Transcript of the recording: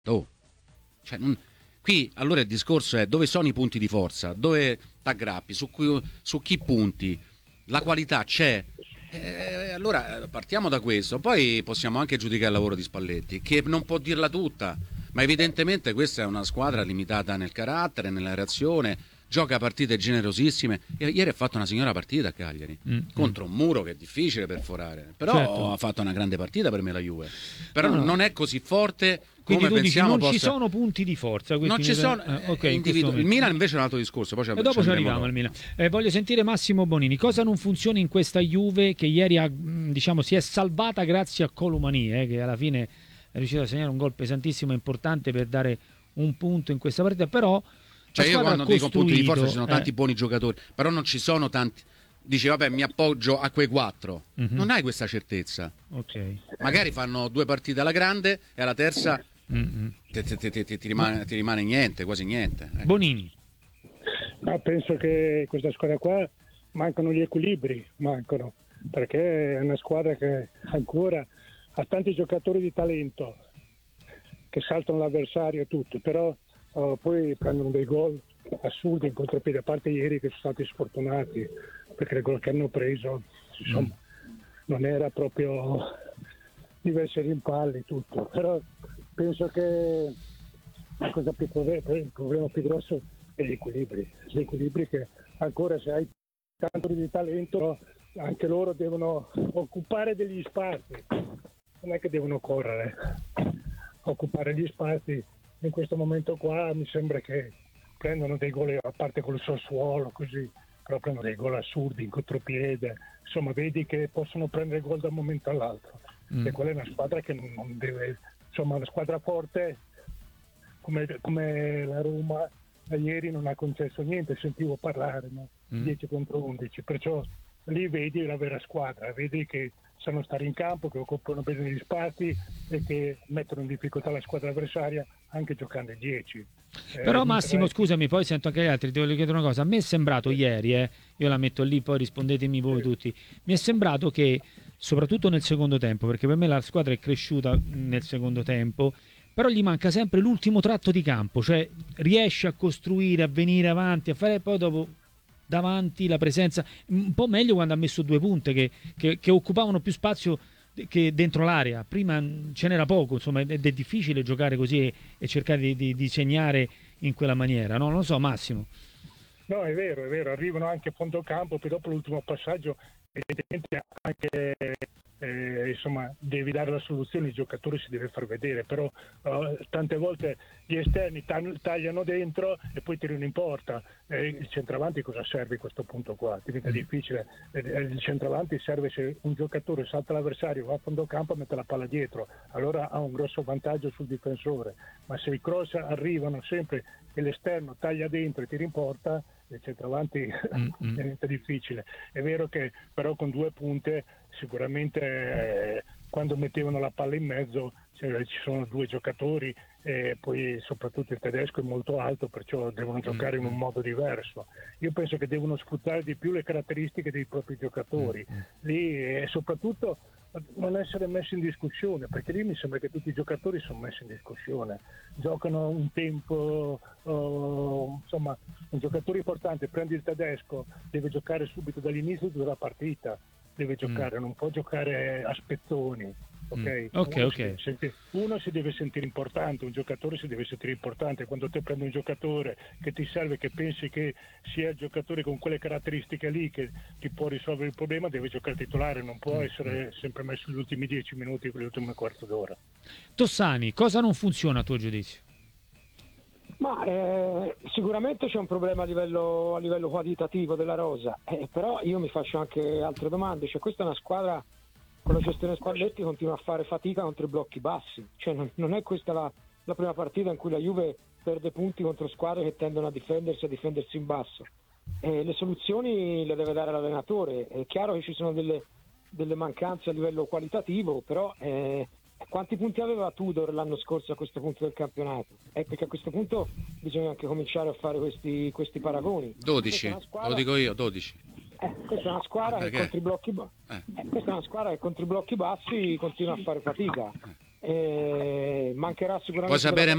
Oh, cioè, qui allora il discorso è dove sono i punti di forza, dove t'aggrappi, su chi punti, la qualità c'è. Allora partiamo da questo, poi possiamo anche giudicare il lavoro di Spalletti, che non può dirla tutta, ma evidentemente questa è una squadra limitata nel carattere, nella reazione, gioca partite generosissime. Ieri ha fatto una signora partita a Cagliari, contro un muro che è difficile perforare, però Certo. ha fatto una grande partita per me la Juve. Però No, no. non è così forte Quindi come tu dici pensiamo non ci possa... sono punti di forza. Non ci sono Ok, in questo il momento. Milan invece è un altro discorso, poi E dopo ci andremo arriviamo dopo. al Milan. Voglio sentire Massimo Bonini. Cosa non funziona in questa Juve che ieri diciamo, si è salvata grazie a Colomani, che alla fine è riuscito a segnare un gol pesantissimo e importante per dare un punto in questa partita. Però Cioè la io squadra quando ha dico punti di forza ci costruito. sono tanti buoni giocatori, però non ci sono tanti. Dici vabbè mi appoggio a quei quattro. Non hai questa certezza. Ok. Magari fanno due partite alla grande e alla terza ti rimane niente, quasi niente. Bonini. Ma penso che questa squadra qua mancano gli equilibri, perché è una squadra che ancora ha tanti giocatori di talento che saltano l'avversario e tutto, però poi prendono dei gol assurdi in contropiede, a parte ieri che sono stati sfortunati perché il gol che hanno preso insomma non era proprio diversi rimpalli tutto, però penso che la cosa il problema più grosso è gli equilibri che ancora se hai tanto di talento anche loro devono occupare degli spazi, non è che devono correre, occupare gli spazi. In questo momento qua mi sembra che prendono dei gol, a parte col Sassuolo così, però prendono dei gol assurdi in contropiede, insomma vedi che possono prendere gol da un momento all'altro e quella è una squadra che non deve, insomma una squadra forte come la Roma ieri non ha concesso niente, sentivo parlare 10 contro 11, perciò lì vedi la vera squadra, vedi che sanno stare in campo, che occupano bene gli spazi e che mettono in difficoltà la squadra avversaria anche giocando in 10. Però Massimo, scusami, poi sento anche gli altri, ti voglio chiedere una cosa. A me è sembrato ieri, io la metto lì, poi rispondetemi voi tutti, mi è sembrato che, soprattutto nel secondo tempo, perché per me la squadra è cresciuta nel secondo tempo, però gli manca sempre l'ultimo tratto di campo, cioè riesce a costruire, a venire avanti, a fare poi dopo davanti la presenza, un po' meglio quando ha messo due punte che occupavano più spazio che dentro l'area. Prima ce n'era poco, insomma, ed è difficile giocare così e cercare di segnare in quella maniera, no? Non lo so, Massimo. No, è vero, arrivano anche a fondo campo, poi dopo l'ultimo passaggio evidentemente anche insomma devi dare la soluzione, il giocatore si deve far vedere, però tante volte gli esterni tagliano dentro e poi tirano in porta, il centravanti cosa serve in questo punto qua? Diventa difficile, il centravanti serve se un giocatore salta l'avversario, va a fondo campo e mette la palla dietro, allora ha un grosso vantaggio sul difensore, ma se i cross arrivano sempre e l'esterno taglia dentro e tira in porta, il centravanti diventa difficile. È vero che però con due punte sicuramente quando mettevano la palla in mezzo ci sono due giocatori e poi soprattutto il tedesco è molto alto, perciò devono giocare in un modo diverso. Io penso che devono sfruttare di più le caratteristiche dei propri giocatori lì e soprattutto non essere messi in discussione, perché lì mi sembra che tutti i giocatori sono messi in discussione, giocano un tempo, insomma un giocatore importante prende il tedesco, deve giocare subito dall'inizio della partita, deve giocare, non può giocare a spezzoni. Uno si deve sentire importante, un giocatore si deve sentire importante. Quando te prendi un giocatore che ti serve, che pensi che sia il giocatore con quelle caratteristiche lì che ti può risolvere il problema, deve giocare titolare, non può essere sempre messo gli ultimi 10 minuti, l'ultimo quarto d'ora. Tossani, cosa non funziona a tuo giudizio? Ma sicuramente c'è un problema a livello qualitativo della rosa, però io mi faccio anche altre domande, cioè questa è una squadra con la gestione Spalletti continua a fare fatica contro i blocchi bassi, cioè non è questa la prima partita in cui la Juve perde punti contro squadre che tendono a difendersi in basso. Le soluzioni le deve dare l'allenatore, è chiaro che ci sono delle mancanze a livello qualitativo, però quanti punti aveva Tudor l'anno scorso a questo punto del campionato? Perché a questo punto bisogna anche cominciare a fare questi paragoni. 12, lo dico io, 12. Questa è una squadra che contro i blocchi questa è una squadra che contro i blocchi bassi continua a fare fatica. mancherà sicuramente Puoi sapere